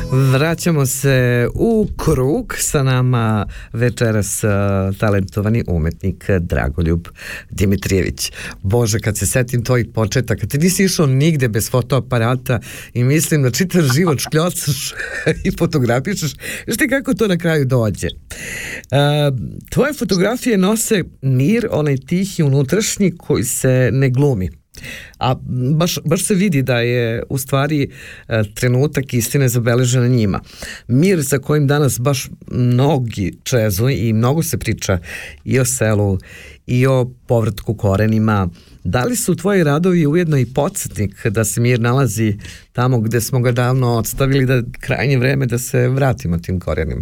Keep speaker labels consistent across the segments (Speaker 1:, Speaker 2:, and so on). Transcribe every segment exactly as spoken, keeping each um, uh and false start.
Speaker 1: Vraćamo se u krug, sa nama večeras uh, talentovani umetnik Dragoljub Dimitrijević. Bože, kad se setim tvojih početaka, ti nisi išao nigde bez fotoaparata i mislim da čitav život škljocaš i fotografišeš. Znaš ti kako to na kraju dođe? Uh, tvoje fotografije nose mir, onaj tihi unutrašnji koji se ne glumi. A baš, baš se vidi da je u stvari e, trenutak istine zabeležen na njima. Mir sa kojim danas baš mnogi čezu i mnogo se priča i o selu i o povratku korenima. Da li su tvoji radovi ujedno i podsjetnik da se mir nalazi tamo gde smo ga davno odstavili, da krajnje vreme da se vratimo tim korenima?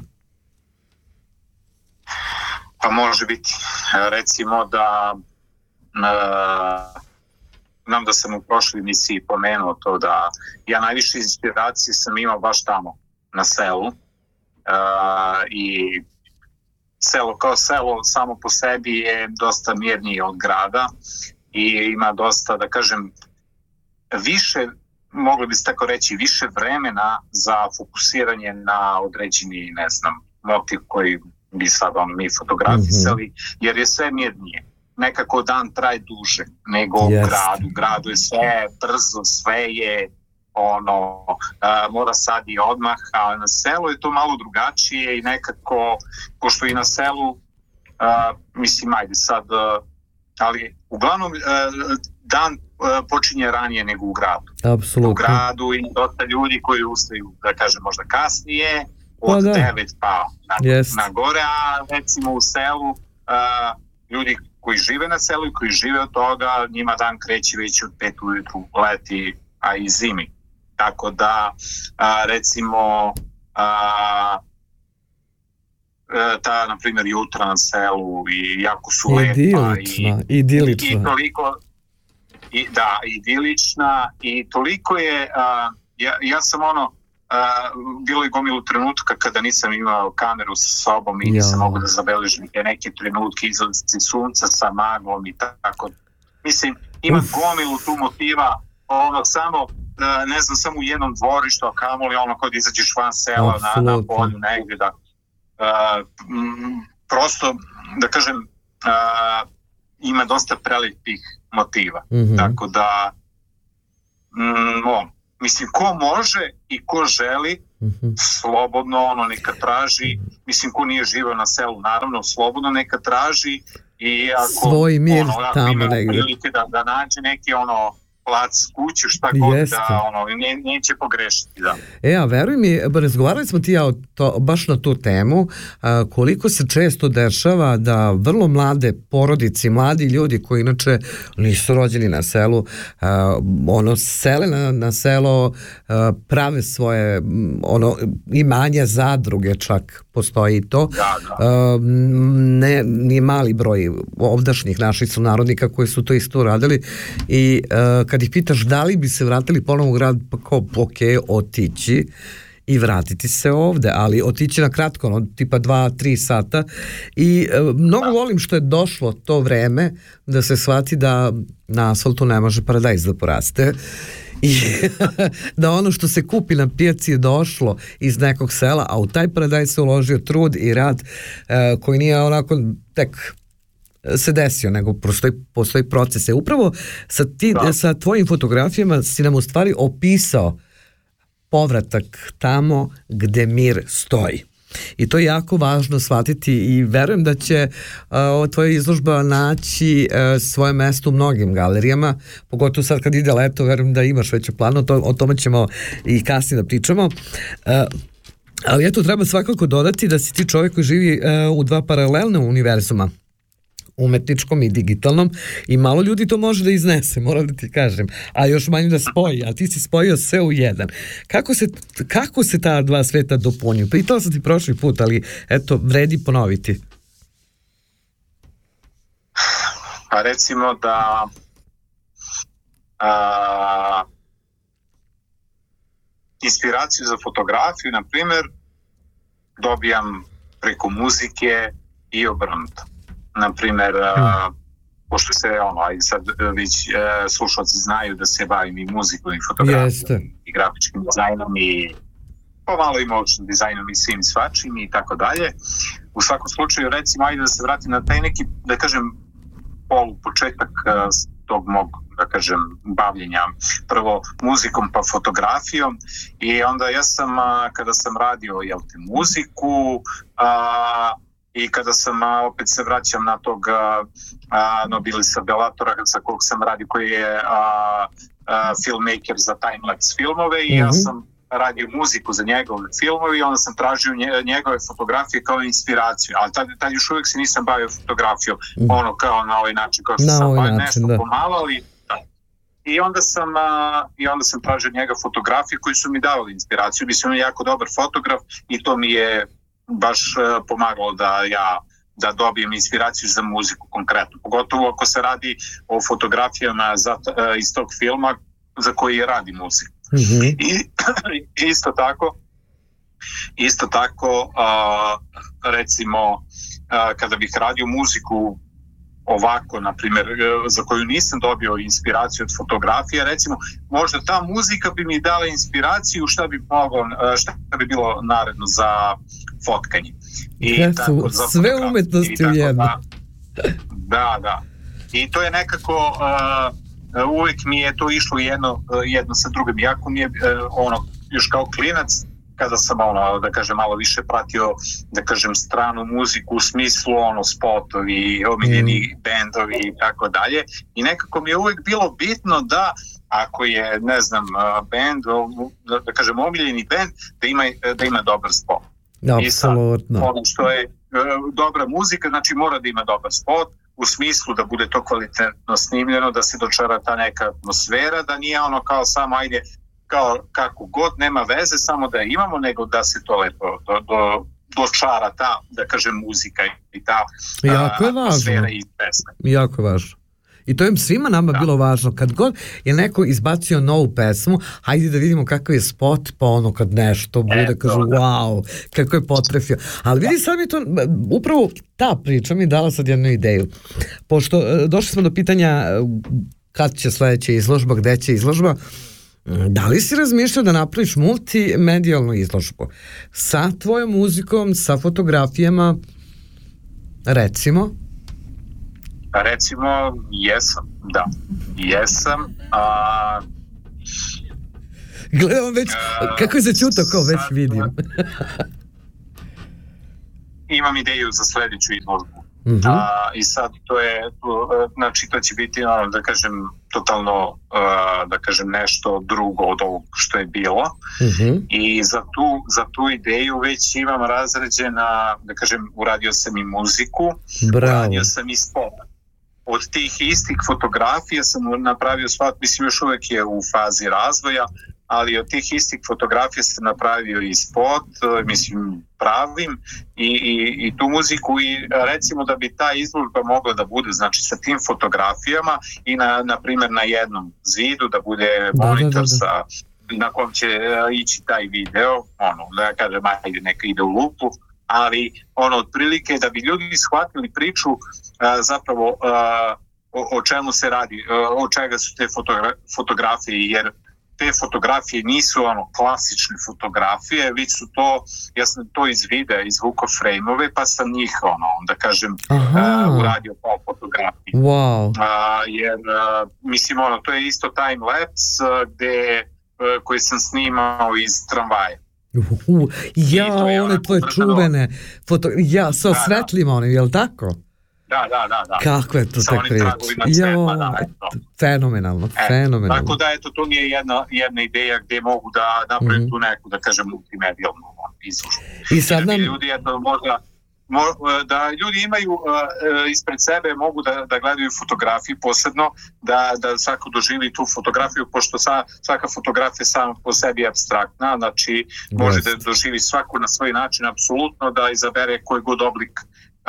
Speaker 2: Pa može biti. Recimo da uh... znam da sam u prošloj emisiji pomenuo to da ja najviše inspiracije sam imao baš tamo, na selu. Uh, I selo kao selo samo po sebi je dosta mirnije od grada i ima dosta, da kažem, više, mogli bi se tako reći, više vremena za fokusiranje na određeni, ne znam, motiv koji bi sad on, mi fotografisali, mm-hmm. jer je sve mirnije. Nekako dan traje duže nego u yes. gradu. U gradu je sve brzo, sve je ono, uh, mora sad i odmah, a na selu je to malo drugačije i nekako, pošto i na selu, uh, mislim, ajde sad, uh, ali uglavnom uh, dan uh, počinje ranije nego u gradu.
Speaker 1: Apsolutno.
Speaker 2: U gradu i dosta ljudi koji ustaju, da kažem, možda kasnije, od pa devet pa na, yes. na gore, a recimo u selu uh, ljudi koji žive na selu i koji žive od toga, njima dan kreće već od pet ujutru, leti, a i zimi. Tako da, a, recimo, a, ta, na primjer, jutra na selu i jako su lepa.
Speaker 1: Idilična, i, idilična.
Speaker 2: I, i toliko, i, da, idilična i toliko je, a, ja, ja sam ono, Uh, bilo je gomilu trenutka kada nisam imao kameru sa sobom i nisam mogu da zabeležim neke trenutke izlazi sunca sa maglom i tako. Mislim, ima Uf. gomilu tu motiva, ono samo, uh, ne znam, samo u jednom dvorištu, a kamoli ono kod izađeš van sela na, na polju negdje, da uh, m, prosto, da kažem, uh, ima dosta prelipih motiva. Mm-hmm. Tako da, mm, on, mislim, ko može i ko želi, mm-hmm. slobodno ono neka traži, mislim, ko nije živio na selu, naravno, slobodno neka traži i ako
Speaker 1: svoj mir
Speaker 2: ono,
Speaker 1: tamo
Speaker 2: ima
Speaker 1: negdje
Speaker 2: prilike da, da nađe neki ono plac, kuću, šta god,
Speaker 1: Jeste.
Speaker 2: da ono, ne, neće pogrešiti, da.
Speaker 1: E, a veruj mi, razgovarali smo ti ja to, baš na tu temu, a, koliko se često dešava da vrlo mlade porodice, mladi ljudi koji inače nisu rođeni na selu, a, ono, sele na, na selo, a, prave svoje ono, imanja, zadruge čak, postoji to.
Speaker 2: Da, da.
Speaker 1: A, ne, nije mali broj ovdašnjih naših sunarodnika koji su to isto uradili i a, kad ih pitaš da li bi se vratili ponovno u grad, pa kao, ok, otići i vratiti se ovde, ali otići na kratko, no, tipa dva, tri sata i e, mnogo volim što je došlo to vreme da se shvati da na asfaltu ne može paradajz da poraste i da ono što se kupi na pijaci je došlo iz nekog sela, a u taj paradajz se uložio trud i rad e, koji nije onako tek se desio, nego postoji, postoji procese. Upravo sa, ti, sa tvojim fotografijama si nam u stvari opisao povratak tamo gde mir stoji. I to je jako važno shvatiti i verujem da će uh, tvoja izložba naći uh, svoje mesto u mnogim galerijama, pogotovo sad kad ide leto, verujem da imaš već u planu, to, o tome ćemo i kasnije da pričamo. Uh, ali eto, treba svakako dodati da si ti čovjek koji živi uh, u dva paralelna univerzuma, umetničkom i digitalnom, i malo ljudi to može da iznese, moram da ti kažem, a još manje da spoji, a ti si spojio sve u jedan. Kako se, kako se ta dva sveta dopunjuju? Pitala sam ti prošli put, ali eto, vredi ponoviti.
Speaker 2: Pa recimo da a, inspiraciju za fotografiju, na primjer, dobijam preko muzike i obrnuto. Na primjer, hmm. pošto se ono, i sad već slušalci znaju da se bavim i muzikom i fotografijom i grafičkim dizajnom i pomalo i moćnim dizajnom i svim svačim i tako dalje. U svakom slučaju, recimo, ajde da se vratim na taj neki, da kažem, polu početak tog mog, da kažem, bavljenja prvo muzikom pa fotografijom i onda ja sam, kada sam radio, jel te, muziku, a, i kada sam, opet se vraćam na tog a, Nobilisa Bellatora sa kog sam radio, koji je a, a, filmmaker za time-lapse filmove i mm-hmm. ja sam radio muziku za njegove filmove i onda sam tražio njegove fotografije kao inspiraciju, ali tad, tad još uvijek se nisam bavio fotografijom, mm. ono kao na ovaj način, kao što sam bavio nešto da. pomalo, ali da. I onda sam a, i onda sam tražio njega fotografije koji su mi davali inspiraciju, mislim, on je jako dobar fotograf i to mi je baš a, pomagalo da ja da dobijem inspiraciju za muziku konkretno, pogotovo ako se radi o fotografijama za, a, iz tog filma za koji radi muziku. Mm-hmm. I isto tako isto tako a, recimo a, kada bih radio muziku ovako, na primjer, za koju nisam dobio inspiraciju od fotografije, recimo, možda ta muzika bi mi dala inspiraciju šta bi moglo, šta bi bilo naredno za fotkanje. I
Speaker 1: ja,
Speaker 2: tako, za
Speaker 1: sve umetnosti u jedno.
Speaker 2: Da, da, da. I to je nekako uh, uvijek mi je to išlo jedno, jedno sa drugim. Jako mi je ono, još kao klinac, kada sam ono, da kažem, malo više pratio, da kažem, stranu muziku u smislu ono, spotovi, omiljeni mm. bendovi i tako dalje. I nekako mi je uvijek bilo bitno da ako je, ne znam, bend, da, da kažem, omiljeni bend, da ima, da ima dobar spot.
Speaker 1: Apsolutno.
Speaker 2: Ono što je dobra muzika, znači mora da ima dobar spot, u smislu da bude to kvalitetno snimljeno, da se dočara ta neka atmosfera, da nije ono kao samo ajde kao kako god, nema veze, samo da imamo, nego da se to lepo do, do, dočara ta, da kažem, muzika i ta
Speaker 1: jako je
Speaker 2: atmosfera
Speaker 1: važno.
Speaker 2: I pesme.
Speaker 1: Jako je važno. I to je svima nama da. bilo važno. Kad god je neko izbacio novu pesmu, hajde da vidimo kakav je spot, pa ono kad nešto bude, e, kažu da. wow, kako je potrefio. Ali vidi, sad mi to, upravo ta priča mi dala sad jednu ideju. Pošto došli smo do pitanja kad će sledeća izložba, gde će izložba, da li si razmišljao da napraviš multimedijalnu izložbu sa tvojom muzikom, sa fotografijama, recimo?
Speaker 2: Recimo, jesam, da, jesam. A,
Speaker 1: Gledam već, a, kako je začutao, kao već vidim. Imam
Speaker 2: ideju za sledeću izložbu.
Speaker 1: Uh-huh.
Speaker 2: A, I sad to je, to, znači to će biti, ono, da kažem, totalno, uh, da kažem, nešto drugo od ovog što je bilo. Uh-huh. I za tu, za tu ideju već imam razređena, da kažem, uradio sam i muziku,
Speaker 1: Bravo.
Speaker 2: uradio sam i spot. Od tih istih fotografija sam napravio spot, mislim još uvijek je u fazi razvoja, ali od tih istih fotografija sam napravio i spot, mislim pravim i, i, i tu muziku i recimo da bi ta izložba mogla da bude, znači sa tim fotografijama i na, na primjer na jednom zidu da bude da, monitor da, da, da. sa na kom će ići taj video, ono, da kažem, ajde neka ide u lupu, ali ono otprilike da bi ljudi shvatili priču a, zapravo a, o, o čemu se radi, a, od čega su te fotogra- fotografije, jer te fotografije nisu ono klasične fotografije, već su to, ja sam to iz videa izvukao frame-ove, pa sam njih ono, da kažem, uh, uradio kao fotografije.
Speaker 1: Wow.
Speaker 2: Uh, jer, uh, mislim, ono, to je isto time-lapse uh, gde, uh, koji sam snimao iz tramvaja.
Speaker 1: Uh, ja, one tvoje čuvene foto, ja, sa osvetlima onim, je li tako?
Speaker 2: Da, da, da, da.
Speaker 1: Kako je to
Speaker 2: sa
Speaker 1: tako reći? Jo,
Speaker 2: da,
Speaker 1: fenomenalno,
Speaker 2: e,
Speaker 1: fenomenalno.
Speaker 2: Tako da, eto, to mi je jedna, jedna ideja gdje mogu da napravim mm-hmm. tu neku, da kažem, multimedijalnu izložbu.
Speaker 1: I sad nam...
Speaker 2: Ljudi, eto, možda, mo, da ljudi imaju uh, ispred sebe, mogu da, da gledaju fotografiju posebno, da, da svako doživi tu fotografiju, pošto sa, svaka fotografija sama po sebi je apstraktna, znači može da doživi svako na svoj način, apsolutno, da izabere koji god oblik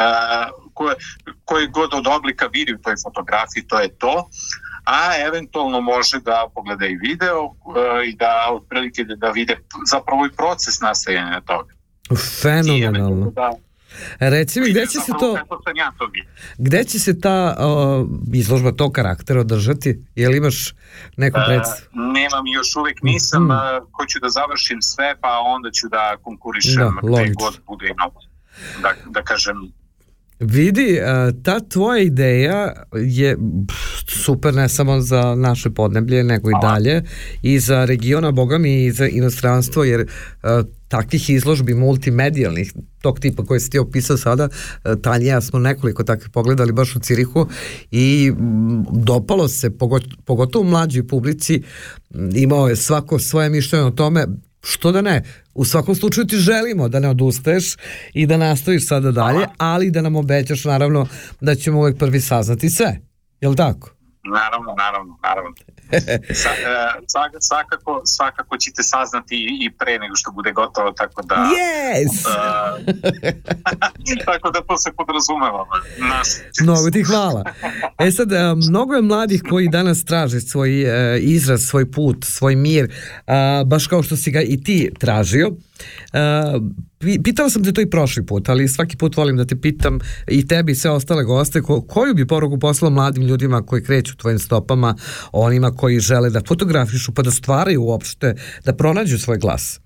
Speaker 2: Uh, koje, koji god od oblika vidi u toj fotografiji, to je to, a eventualno može da pogleda i video uh, i da otprilike da, da vide zapravo i proces nastajanja toga.
Speaker 1: Fenomenalno.
Speaker 2: Da,
Speaker 1: Reci mi, gde će se to, gde će se ta uh, izložba tog karaktera održati? Je li imaš neku predstavu?
Speaker 2: Uh, nemam još uvijek, nisam, mm. uh, hoću da završim sve, pa onda ću da konkurišem da, gde god bude novo. Da, da kažem,
Speaker 1: vidi, ta tvoja ideja je super ne samo za naše podneblje, nego i dalje i za regiona, boga mi, i za inostranstvo, jer uh, takvih izložbi multimedijalnih tog tipa koje si ti opisao sada, Tanja, ja smo nekoliko takvih pogledali baš u Cirihu i dopalo se, pogotovo mlađoj publici, imao je svako svoje mišljenje o tome. Što da ne, u svakom slučaju ti želimo da ne odustaješ i da nastaviš sada dalje, ali da nam obećaš naravno da ćemo uvek prvi saznati sve, je li tako?
Speaker 2: Naravno, naravno, naravno. Sa, e, svakako, svakako ćete saznati i, i pre nego što bude gotovo, tako da...
Speaker 1: Yes!
Speaker 2: Uh, tako da to se podrazumeva. Nas,
Speaker 1: mnogo ti hvala. E sad, mnogo je mladih koji danas traže svoj uh, izraz, svoj put, svoj mir, uh, baš kao što si ga i ti tražio. Uh, pitala sam te to i prošli put, ali svaki put volim da te pitam i tebi i sve ostale goste, ko, koju bi poruku poslao mladim ljudima koji kreću tvojim stopama, onima koji žele da fotografišu pa da stvaraju uopšte, da pronađu svoj glas?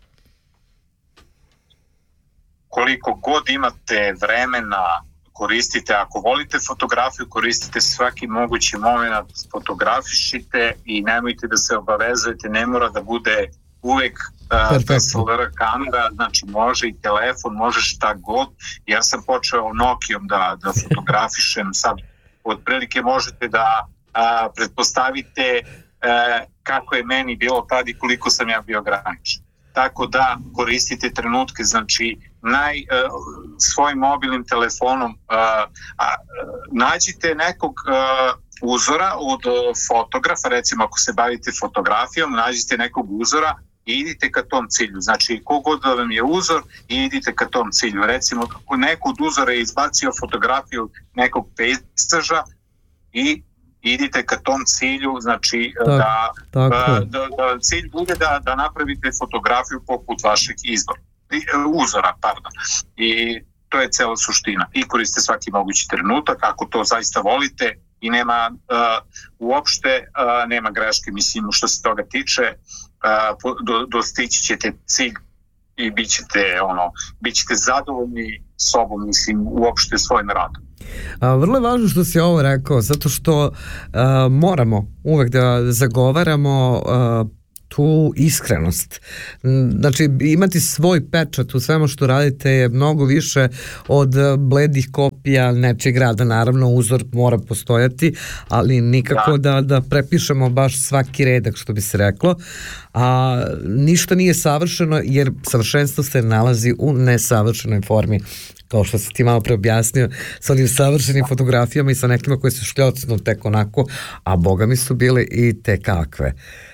Speaker 2: Koliko god imate vremena, koristite, ako volite fotografiju, koristite svaki mogući moment, fotografišite i nemojte da se obavezujete, ne mora da bude uvek uh, D S L R kamera, znači može i telefon, može šta god. Ja sam počeo Nokijom da, da fotografišem, sad otprilike možete da uh, pretpostavite uh, kako je meni bilo tad i koliko sam ja bio ograničen. Tako da koristite trenutke, znači naj, uh, svojim mobilnim telefonom uh, a, nađite nekog uh, uzora od fotografa, recimo ako se bavite fotografijom, nađite nekog uzora i idite ka tom cilju. Znači, kogod vam je uzor i idite ka tom cilju. Recimo, neko od uzora je izbacio fotografiju nekog pejzaža i idite ka tom cilju, znači tak, da, da, da, da cilj bude da, da napravite fotografiju poput vašeg izbora, uzora, pardon. I to je cela suština. I koriste svaki mogući trenutak, ako to zaista volite i nema uh, uopšte uh, nema greške, mislim, što se toga tiče, uh, do, dostići ćete cilj i bit ćete, ono, bit ćete zadovoljni sobom, mislim, uopšte svojim radom.
Speaker 1: A, vrlo je važno što si ovo rekao, zato što a, moramo uvek da zagovaramo a, tu iskrenost. Znači, imati svoj pečat u svemu što radite je mnogo više od bledih kopija nečeg rada. Naravno, uzor mora postojati, ali nikako da, da prepišemo baš svaki redak, što bi se reklo. A ništa nije savršeno, jer savršenstvo se nalazi u nesavršenoj formi, kao što si ti malo pre objasnio, sa onim savršenim fotografijama i sa nekima koje su šljocno tek onako, a boga mi su bile i te kakve.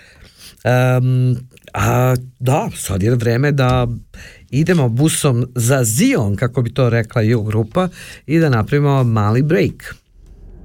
Speaker 1: Um, a da, sad je vreme da idemo busom za Zion, kako bi to rekla Ju grupa, i da napravimo mali break.